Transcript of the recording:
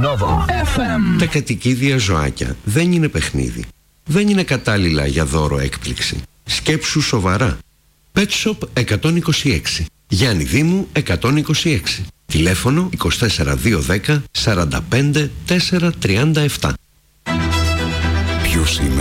Nova FM. Τα κατοικίδια ζωάκια δεν είναι παιχνίδι. Δεν είναι κατάλληλα για δώρο έκπληξη. Σκέψου σοβαρά. Pet Shop 126. Γιάννη Δήμου 126. Τηλέφωνο 24210 45 437. Ποιος είμαι?